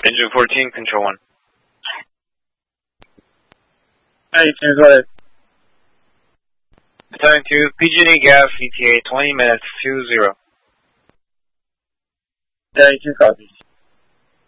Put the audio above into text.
Engine 14, Control 1. Hey, translate. Battalion 2, PG&E gas, ETA 20 minutes, 20. Battalion 2 copies.